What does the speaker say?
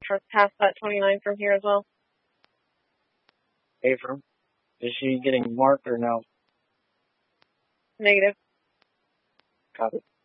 past that 29 from here as well. Affirm. Is she getting marked or no? Negative. Copy.